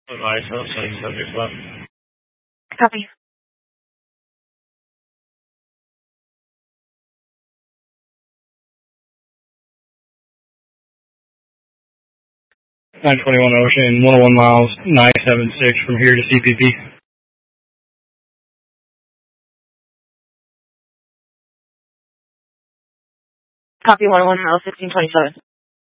ISO, same subject left. Copy. (921) Ocean, 101 miles, 976 from here to CPP. Copy 101 miles, 1627.